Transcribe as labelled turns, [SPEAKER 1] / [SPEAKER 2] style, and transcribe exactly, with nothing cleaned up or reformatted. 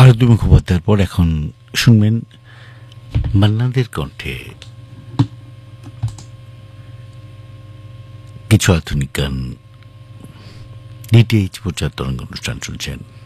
[SPEAKER 1] আরতি মুখোপাধ্যায়ের পর এখন শুনবেন মান্নাদের কণ্ঠে কিছু আধুনিক গান। ডিটিএইচ প্রচার তরঙ্গ অনুষ্ঠান শুনছেন।